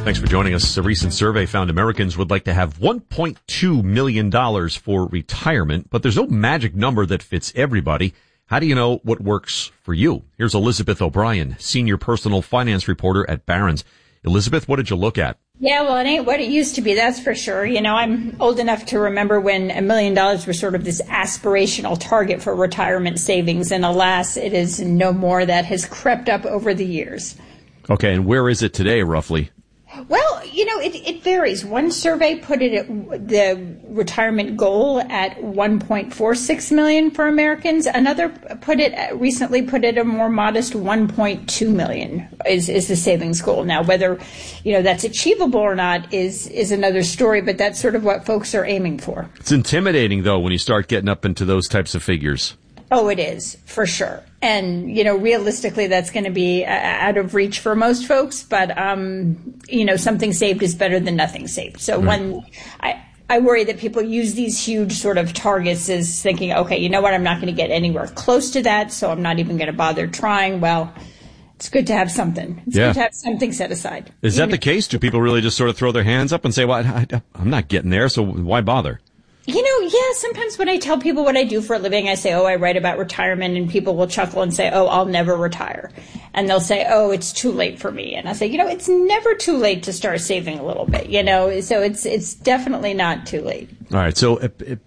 Thanks for joining us. A recent survey found Americans would like to have $1.2 million for retirement, but there's no magic number that fits everybody. How do you know what works for you? Here's Elizabeth O'Brien, senior personal finance reporter at Barron's. Elizabeth, what did you look at? Yeah, well, it ain't what it used to be, that's for sure. You know, I'm old enough to remember when $1 million was sort of this aspirational target for retirement savings, and alas, it is no more. That has crept up over the years. Okay, and where is it today, roughly? Well, you know, it varies. One survey put it at the retirement goal at $1.46 million for Americans. Another recently put it a more modest $1.2 million is the savings goal. Now, whether, you know, that's achievable or not is another story, but that's sort of what folks are aiming for. It's intimidating, though, when you start getting up into those types of figures. Oh, it is, for sure. And, you know, realistically, that's going to be out of reach for most folks. But, you know, something saved is better than nothing saved. So when I worry that people use these huge sort of targets as thinking, okay, you know what, I'm not going to get anywhere close to that, so I'm not even going to bother trying. Well, it's good to have something. It's good to have something set aside. Is that the case? Do people really just sort of throw their hands up and say, well, I'm not getting there, so why bother? You know, yeah, sometimes when I tell people what I do for a living, I say, oh, I write about retirement, and people will chuckle and say, oh, I'll never retire. And they'll say, oh, it's too late for me. And I say, you know, it's never too late to start saving a little bit, you know, so it's definitely not too late. All right. So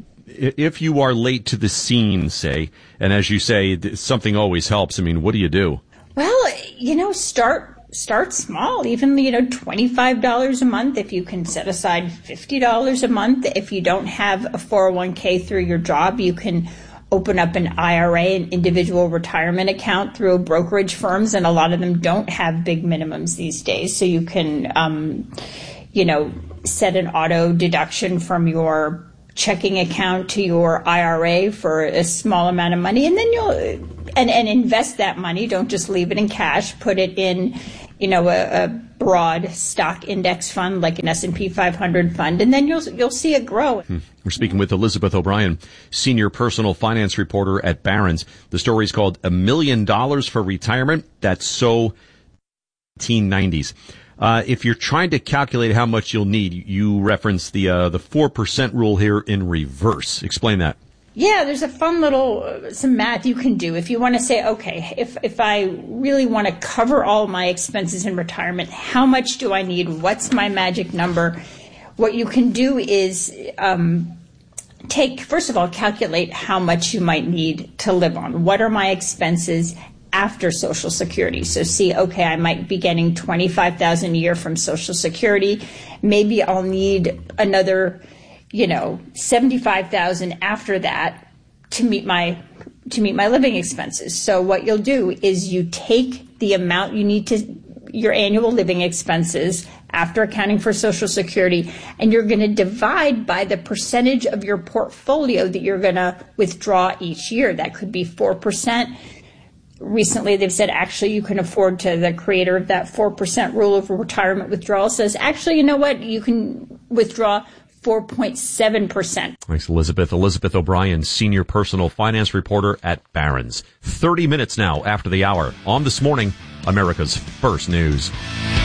if you are late to the scene, say, and as you say, something always helps. I mean, what do you do? Well, you know, start small, even, you know, $25 a month. If you can set aside $50 a month, if you don't have a 401k through your job, you can open up an IRA, an individual retirement account through brokerage firms. And a lot of them don't have big minimums these days. So you can, you know, set an auto deduction from your checking account to your IRA for a small amount of money, and then you'll and invest that money. Don't just leave it in cash. Put it in, you know, a broad stock index fund like an S&P 500 fund, and then you'll see it grow. We're speaking with Elizabeth O'Brien, senior personal finance reporter at Barron's. The story is called $1 million for Retirement. That's so 1990s. If you're trying to calculate how much you'll need, you reference the 4% rule here in reverse. Explain that. Yeah, there's a fun little, some math you can do. If you want to say, okay, if I really want to cover all my expenses in retirement, how much do I need? What's my magic number? What you can do is first of all, calculate how much you might need to live on. What are my expenses after Social Security? So see, okay, I might be getting $25,000 a year from Social Security. Maybe I'll need another, you know, $75,000 after that to meet my living expenses. So what you'll do is you take the amount you need to your annual living expenses after accounting for Social Security, and you're going to divide by the percentage of your portfolio that you're going to withdraw each year. That could be 4%. Recently, they've said actually you can afford to, the creator of that 4% rule of retirement withdrawal says, actually, you know what, you can withdraw 4.7%. Thanks, Elizabeth. Elizabeth O'Brien, senior personal finance reporter at Barron's. 30 minutes now after the hour on This Morning, America's First News.